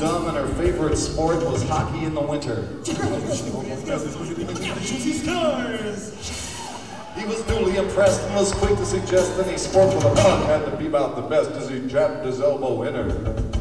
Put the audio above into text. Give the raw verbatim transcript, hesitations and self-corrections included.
dumb and her favorite sport was hockey in the winter. He was newly impressed and was quick to suggest any sport with a puck had to be about the best as he jabbed his elbow in her.